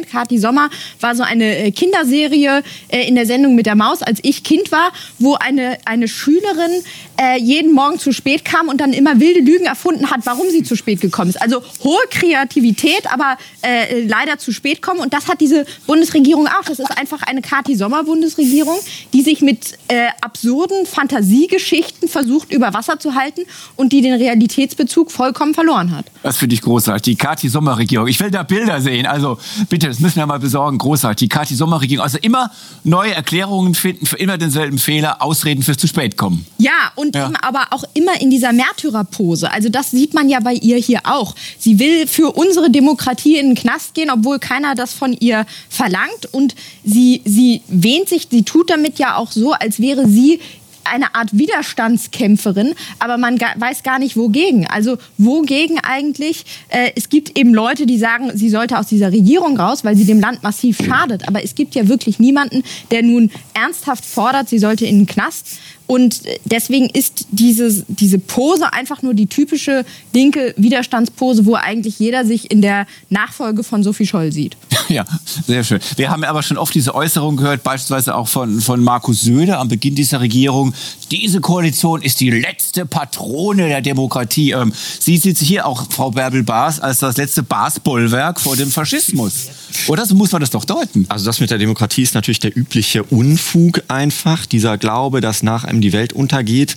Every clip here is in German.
kennt. Kathi Sommer war so eine Kinderserie in der Sendung mit der Maus, als ich Kind war, wo eine Schülerin jeden Morgen zu spät kam und dann immer wilde Lügen erfunden hat, warum sie zu spät gekommen ist. Also hohe Kreativität, aber leider zu spät kommen. Und das hat diese Bundesregierung auch. Das ist einfach eine Kathi Sommer-Bundesregierung, die sich mit absurden Fantasiegeschichten versucht, über Wasser zu halten und die den Realitätsbezug vollkommen verloren hat. Das finde ich großartig. Die Kathi Sommer-Regierung. Ich will da Bilder sehen. Also bitte, das müssen wir mal besorgen. Großartig. Die Kathi Sommer-Regierung. Also immer neue Erklärungen finden für immer denselben Fehler, Ausreden fürs zu spät kommen. Ja, und eben aber auch immer in dieser Märtyrerpose. Also das sieht man ja bei ihr hier auch. Sie will für unsere Demokratie in den Knast gehen, obwohl keiner das von ihr verlangt. Und sie wähnt sich, sie tut damit ja auch so, als wäre sie eine Art Widerstandskämpferin, aber man weiß gar nicht, wogegen. Also wogegen eigentlich? Es gibt eben Leute, die sagen, sie sollte aus dieser Regierung raus, weil sie dem Land massiv schadet. Aber es gibt ja wirklich niemanden, der nun ernsthaft fordert, sie sollte in den Knast. Und deswegen ist diese Pose einfach nur die typische linke Widerstandspose, wo eigentlich jeder sich in der Nachfolge von Sophie Scholl sieht. Ja, sehr schön. Wir haben aber schon oft diese Äußerung gehört, beispielsweise auch von Markus Söder am Beginn dieser Regierung. Diese Koalition ist die letzte Patrone der Demokratie. Sie sieht sich hier auch, Frau Bärbel-Baas, als das letzte Bas-Bollwerk vor dem Faschismus. Oder so muss man das doch deuten. Also das mit der Demokratie ist natürlich der übliche Unfug einfach. Dieser Glaube, dass nach einem die Welt untergeht,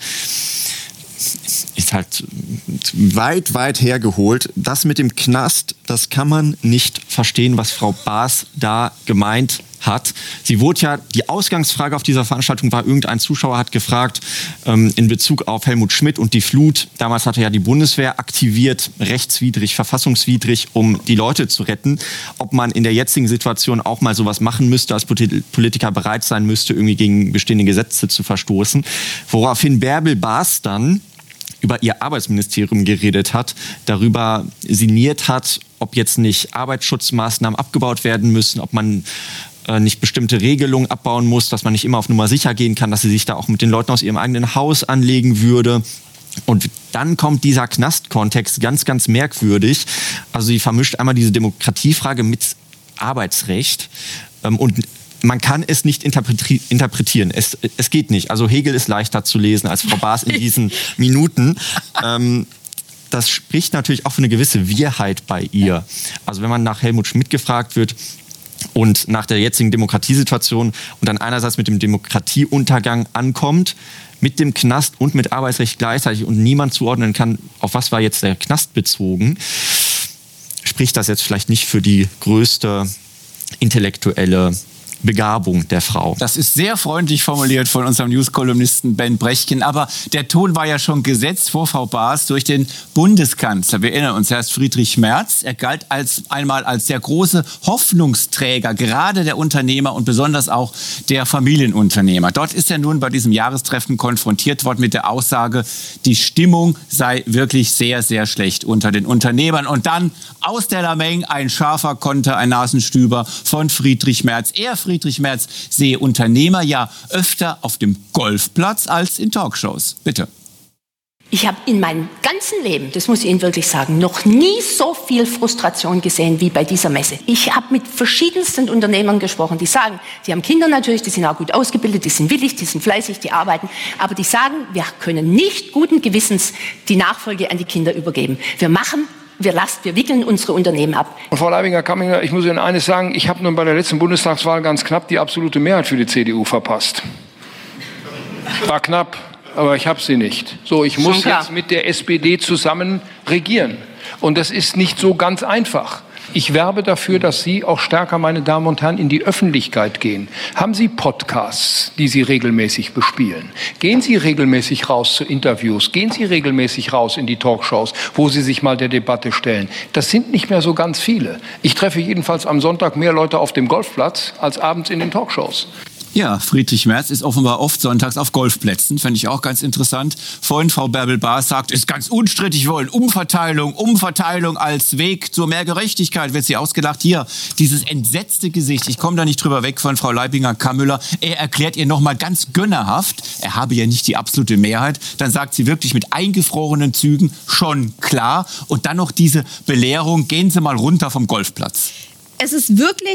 ist halt weit, weit hergeholt. Das mit dem Knast, das kann man nicht verstehen, was Frau Baas da gemeint hat. Sie wurde ja, die Ausgangsfrage auf dieser Veranstaltung war, irgendein Zuschauer hat gefragt, in Bezug auf Helmut Schmidt und die Flut. Damals hatte ja die Bundeswehr aktiviert, rechtswidrig, verfassungswidrig, um die Leute zu retten. Ob man in der jetzigen Situation auch mal sowas machen müsste, als Politiker bereit sein müsste, irgendwie gegen bestehende Gesetze zu verstoßen. Woraufhin Bärbel-Baas dann über ihr Arbeitsministerium geredet hat, darüber sinniert hat, ob jetzt nicht Arbeitsschutzmaßnahmen abgebaut werden müssen, ob man nicht bestimmte Regelungen abbauen muss, dass man nicht immer auf Nummer sicher gehen kann, dass sie sich da auch mit den Leuten aus ihrem eigenen Haus anlegen würde. Und dann kommt dieser Knastkontext ganz, ganz merkwürdig. Also sie vermischt einmal diese Demokratiefrage mit Arbeitsrecht und man kann es nicht interpretieren. Es geht nicht. Also Hegel ist leichter zu lesen als Frau Baas in diesen Minuten. Das spricht natürlich auch für eine gewisse Wirrheit bei ihr. Also wenn man nach Helmut Schmidt gefragt wird und nach der jetzigen Demokratiesituation und dann einerseits mit dem Demokratieuntergang ankommt, mit dem Knast und mit Arbeitsrecht gleichzeitig und niemand zuordnen kann, auf was war jetzt der Knast bezogen, spricht das jetzt vielleicht nicht für die größte intellektuelle Begabung der Frau. Das ist sehr freundlich formuliert von unserem News-Kolumnisten Ben Brechtken. Aber der Ton war ja schon gesetzt vor Frau Baas durch den Bundeskanzler. Wir erinnern uns, erst Friedrich Merz. Er galt einmal als der große Hoffnungsträger, gerade der Unternehmer und besonders auch der Familienunternehmer. Dort ist er nun bei diesem Jahrestreffen konfrontiert worden mit der Aussage, die Stimmung sei wirklich sehr, sehr schlecht unter den Unternehmern. Und dann aus der Lameng ein scharfer Konter, ein Nasenstüber von Friedrich Merz. Friedrich Merz sehe Unternehmer ja öfter auf dem Golfplatz als in Talkshows. Bitte. Ich habe in meinem ganzen Leben, das muss ich Ihnen wirklich sagen, noch nie so viel Frustration gesehen wie bei dieser Messe. Ich habe mit verschiedensten Unternehmern gesprochen, die sagen, die haben Kinder natürlich, die sind auch gut ausgebildet, die sind willig, die sind fleißig, die arbeiten, aber die sagen, wir können nicht guten Gewissens die Nachfolge an die Kinder übergeben. Wir wickeln unsere Unternehmen ab. Und Frau Leibinger-Kamminger, ich muss Ihnen eines sagen, ich habe nun bei der letzten Bundestagswahl ganz knapp die absolute Mehrheit für die CDU verpasst. War knapp, aber ich habe sie nicht. So, ich muss jetzt mit der SPD zusammen regieren. Und das ist nicht so ganz einfach. Ich werbe dafür, dass Sie auch stärker, meine Damen und Herren, in die Öffentlichkeit gehen. Haben Sie Podcasts, die Sie regelmäßig bespielen? Gehen Sie regelmäßig raus zu Interviews? Gehen Sie regelmäßig raus in die Talkshows, wo Sie sich mal der Debatte stellen? Das sind nicht mehr so ganz viele. Ich treffe jedenfalls am Sonntag mehr Leute auf dem Golfplatz als abends in den Talkshows. Ja, Friedrich Merz ist offenbar oft sonntags auf Golfplätzen. Fände ich auch ganz interessant. Vorhin Frau Bärbel-Baas sagt, ist ganz unstrittig, wir wollen Umverteilung als Weg zu mehr Gerechtigkeit. Wird sie ausgelacht. Hier, dieses entsetzte Gesicht. Ich komme da nicht drüber weg von Frau Leibinger-Kammüller. Er erklärt ihr nochmal ganz gönnerhaft, er habe ja nicht die absolute Mehrheit. Dann sagt sie wirklich mit eingefrorenen Zügen, schon klar. Und dann noch diese Belehrung, gehen Sie mal runter vom Golfplatz. Es ist wirklich